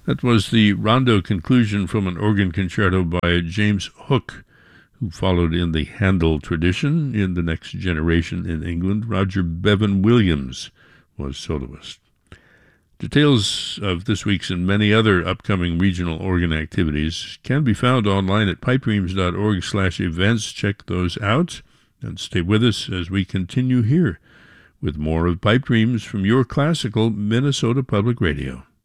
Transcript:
That was the rondo conclusion from an organ concerto by James Hook, who followed in the Handel tradition. In the next generation in England, Roger Bevan Williams was soloist. Details of this week's and many other upcoming regional organ activities can be found online at pipedreams.org/events. Check those out and stay with us as we continue here with more of Pipe Dreams from your classical Minnesota Public Radio.